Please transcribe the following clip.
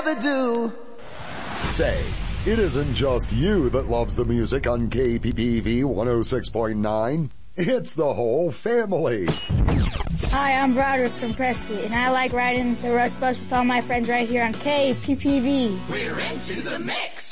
never do. Say, it isn't just you that loves the music on KPPV 106.9. It's the whole family. Hi, I'm Broderick from Prescott, and I like riding the Rush Bus with all my friends right here on KPPV. We're into the mix.